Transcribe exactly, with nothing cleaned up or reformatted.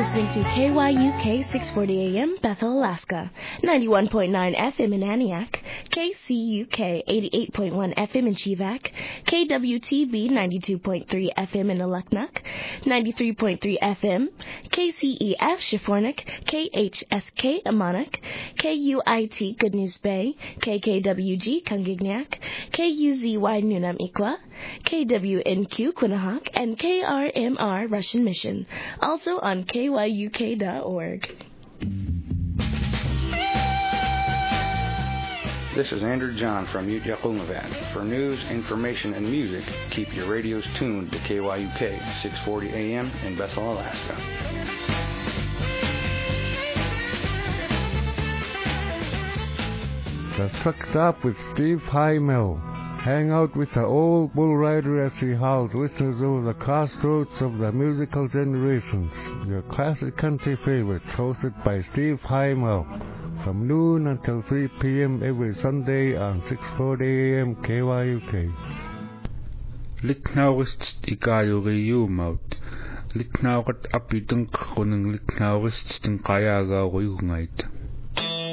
listening to K Y U K six forty A M Bethel, Alaska, ninety-one point nine F M in Antioch, K C U K eighty-eight point one F M in Chivak, K W T B ninety-two point three F M in Aluknuk, ninety-three point three F M, K C E F Shafornik, K H S K Amonuk, K U I T Good News Bay, K K W G Kungignac, K U Z Y Nunam Ikwa, K W N Q Quinnahock, and K R M R Russian Mission, also on K Y U K dot org. This is Andrew John from Ute Yakumavat. For news, information, and music, keep your radios tuned to K Y U K six forty A M in Bethel, Alaska. The Sucked Up with Steve Heimel. Hang out with the old bull rider as he howls listeners over the crossroads of the musical generations. Your classic country favorites, hosted by Steve Heimel, from noon until three p.m. every Sunday on six forty A M K Y U K. Litnaurist ikayuri yumaut. Litnaurat apitunk kunung litnaurist tinkayaga uyungait.